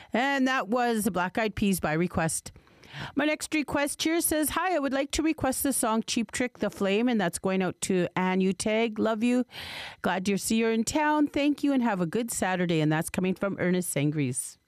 And that was the Black Eyed Peas by request. My next request here says, hi, I would like to request the song Cheap Trick, The Flame, and that's going out to Ann Utag. Love you. Glad to see you're in town. Thank you and have a good Saturday. And that's coming from Ernest Sangries.